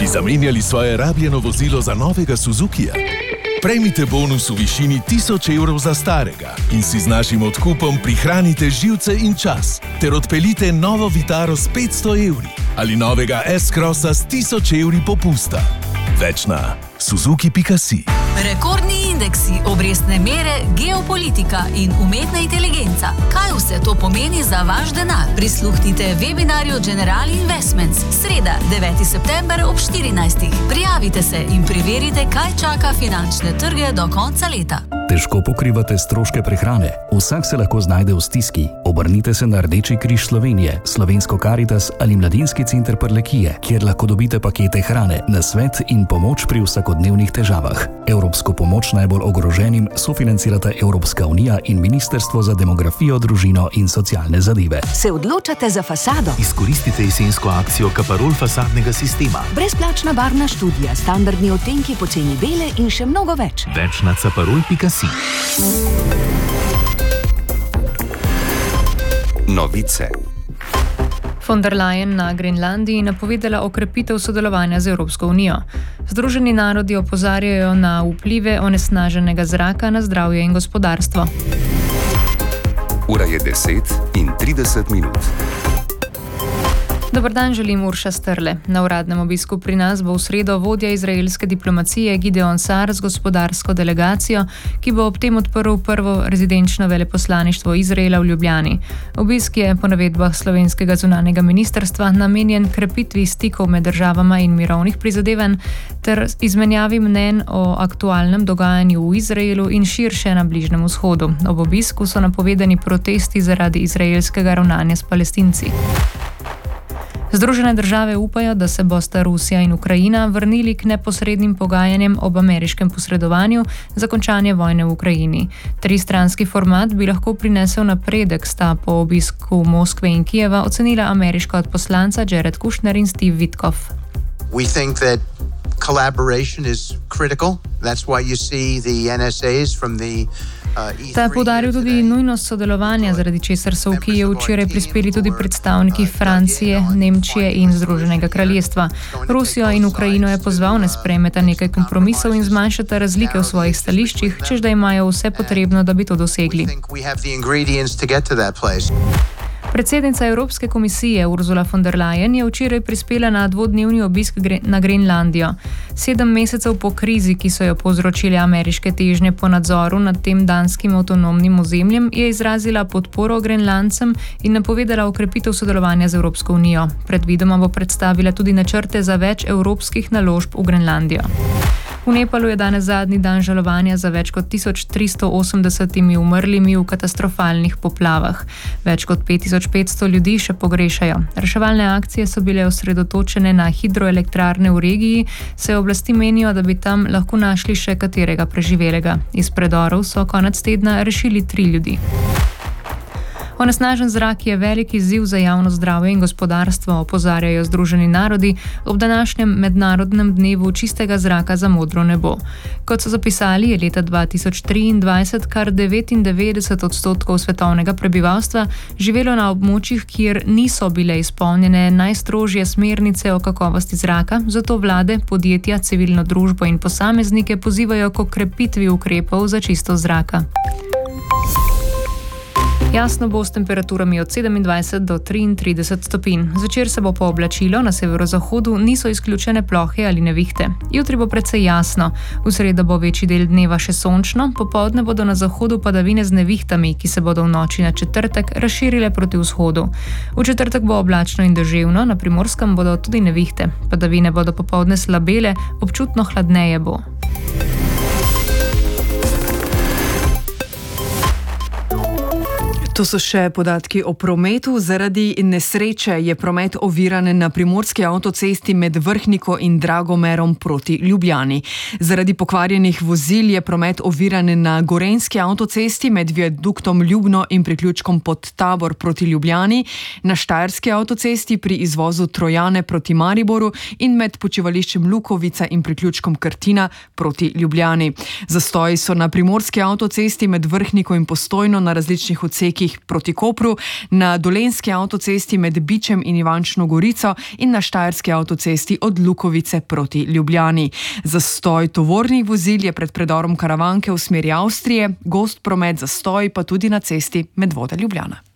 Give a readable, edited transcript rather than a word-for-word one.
Bi zamenjali svoje rabljeno vozilo za novega Suzukija? Prejmite bonus v višini 1000 evrov za starega in si z našim odkupom prihranite živce in čas ter odpeljite novo Vitaro s 500 evri ali novega S-Crossa s 1000 evri popusta. Več na suzuki.si. Rekordni indeksi, obrestne mere, geopolitika in umetna inteligenca. Kaj vse to pomeni za vaš denar? Prisluhnite webinarju General Investments. Sreda, 9. september ob 14. Prijavite se in preverite, kaj čaka finančne trge do konca leta. Težko pokrivate stroške prehrane? Vsak se lahko znajde v stiski. Obrnite se na Rdeči križ Slovenije, Slovensko Karitas ali Mladinski center Prlekije, kjer lahko dobite pakete hrane, nasvet in pomoč pri vsakodnevnih težavah. Evropsko pomoč najbolj ogroženim sofinancirata Evropska unija in Ministrstvo za demografijo, družino in socialne zadeve. Se odločate za fasado? Izkoristite jesensko akcijo Kaparol fasadnega sistema. Brezplačna barvna študija, standardni odtenki poceni bele in še mnogo več. Več na caparol.si. Novice. Von der Leyen na Grenlandiji napovedala okrepitev sodelovanja z Evropsko unijo. Združeni narodi opozarjajo na vplive onesnaženega zraka na zdravje in gospodarstvo. Ura je 10:30. Dober dan, želim Urša Strle. Na uradnem obisku pri nas bo v sredo vodja izraelske diplomacije Gideon Sar z gospodarsko delegacijo, ki bo ob tem odprl prvo rezidenčno veleposlaništvo Izraela v Ljubljani. Obisk je po navedbah slovenskega zunanjega ministrstva namenjen krepitvi stikov med državama in mirovnih prizadevanj ter izmenjavi mnenj o aktualnem dogajanju v Izraelu in širše na Bližnjem vzhodu. Ob obisku so napovedani protesti zaradi izraelskega ravnanja s Palestinci. Združene države upajo, da se bosta Rusija in Ukrajina vrnili k neposrednim pogajanjem ob ameriškem posredovanju za končanje vojne v Ukrajini. Tristranski format bi lahko prinesel napredek, sta po obisku Moskve in Kijeva ocenila ameriška odposlanca Jared Kushner in Steve Witkoff. We think that collaboration is critical. That's why you see the NSAs from the Ta je poudaril tudi nujnost sodelovanja, zaradi česar so v Kijev včeraj prispeli tudi predstavniki Francije, Nemčije in Združenega kraljestva. Rusijo in Ukrajino je pozval, ne sprejmeta nekaj kompromisov in zmanjšata razlike v svojih stališčih, čež da imajo vse potrebno, da bi to dosegli. Predsednica Evropske komisije Ursula von der Leyen je včeraj prispela na dvodnevni obisk na Grenlandijo. 7 mesecev po krizi, ki so jo povzročile ameriške težnje po nadzoru nad tem danskim avtonomnim ozemljem, je izrazila podporo Grenlandcem in napovedala okrepitev sodelovanja z Evropsko unijo. Predvidoma bo predstavila tudi načrte za več evropskih naložb v Grenlandijo. V Nepalu je danes zadnji dan žalovanja za več kot 1380 umrlimi v katastrofalnih poplavah. Več kot 5500 ljudi še pogrešajo. Reševalne akcije so bile osredotočene na hidroelektrarne v regiji, saj oblasti menijo, da bi tam lahko našli še katerega preživelega. Iz predorov so konec tedna rešili 3 ljudi. Onesnažen zrak je velik izziv za javno zdravje in gospodarstvo, opozarjajo Združeni narodi ob današnjem mednarodnem dnevu čistega zraka za modro nebo. Kot so zapisali, je leta 2023 kar 99% svetovnega prebivalstva živelo na območjih, kjer niso bile izpolnjene najstrožje smernice o kakovosti zraka, zato vlade, podjetja, civilno družbo in posameznike pozivajo k okrepitvi ukrepov za čistost zraka. Jasno bo s temperaturami od 27 do 33 stopinj. Zvečer se bo pooblačilo, na severozahodu niso izključene plohe ali nevihte. Jutri bo precej jasno. V sredo bo večji del dneva še sončno, popoldne bodo na zahodu padavine z nevihtami, ki se bodo v noči na četrtek razširile proti vzhodu. V četrtek bo oblačno in deževno, na Primorskem bodo tudi nevihte. Padavine bodo popoldne slabele, občutno hladneje bo. To so še podatki o prometu. Zaradi nesreče je promet oviran na primorski avtocesti med Vrhniko in Dragomerom proti Ljubljani. Zaradi pokvarjenih vozil je promet oviran na gorenjski avtocesti med viaduktom Ljubno in priključkom Pod Tabor proti Ljubljani, na štajerski avtocesti pri izvozu Trojane proti Mariboru in med počivališčem Lukovica in priključkom Krtina proti Ljubljani. Zastoji so na primorski avtocesti med Vrhniko in Postojno na različnih odsekih odsekih proti Kopru, na Dolenjski avtocesti med Bičem in Ivančno Gorico in na Štajerski avtocesti od Lukovice proti Ljubljani. Zastoj tovornih vozil je pred predorom Karavanke v smeri Avstrije, gost promet zastoj pa tudi na cesti Medvode Ljubljana.